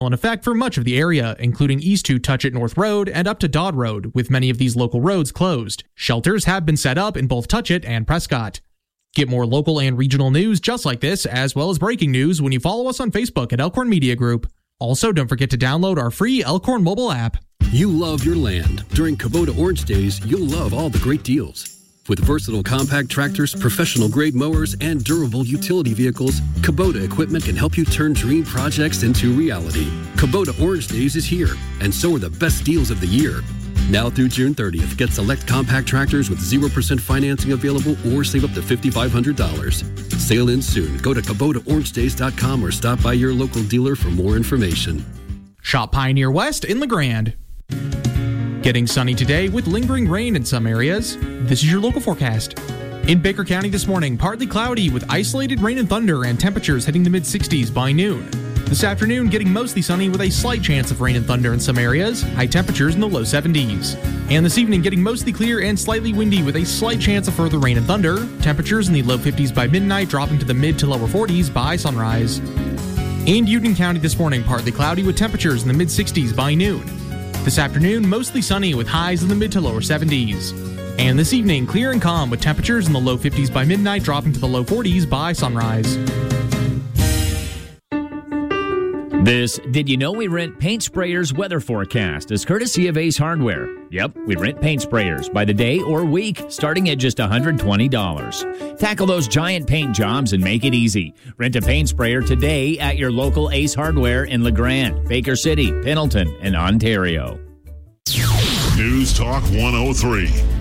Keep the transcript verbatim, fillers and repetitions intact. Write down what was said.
in effect for much of the area, including east to Touchett North Road and up to Dodd Road, with many of these local roads closed. Shelters have been set up in both Touchett and Prescott. Get more local and regional news just like this, as well as breaking news, when you follow us on Facebook at Elkhorn Media Group. Also, don't forget to download our free Elkhorn mobile app. You love your land. During Kubota Orange Days, you'll love all the great deals. With versatile compact tractors, professional-grade mowers, and durable utility vehicles, Kubota equipment can help you turn dream projects into reality. Kubota Orange Days is here, and so are the best deals of the year. Now through June thirtieth, get select compact tractors with zero percent financing available or save up to five thousand five hundred dollars. Sail in soon. Go to Kubota Orange Days dot com or stop by your local dealer for more information. Shop Pioneer West in LeGrand. Getting sunny today with lingering rain in some areas. This is your local forecast. In Baker County this morning, partly cloudy with isolated rain and thunder and temperatures hitting the mid sixties by noon. This afternoon, getting mostly sunny with a slight chance of rain and thunder in some areas, high temperatures in the low seventies. And this evening, getting mostly clear and slightly windy with a slight chance of further rain and thunder, temperatures in the low fifties by midnight, dropping to the mid to lower forties by sunrise. In Union County this morning, partly cloudy with temperatures in the mid sixties by noon. This afternoon, mostly sunny with highs in the mid to lower seventies. And this evening, clear and calm with temperatures in the low fifties by midnight, dropping to the low forties by sunrise. This Did You Know We Rent Paint Sprayers weather forecast is courtesy of Ace Hardware. Yep, we rent paint sprayers by the day or week, starting at just one hundred twenty dollars. Tackle those giant paint jobs and make it easy. Rent a paint sprayer today at your local Ace Hardware in LeGrand, Baker City, Pendleton, and Ontario. News Talk one oh three.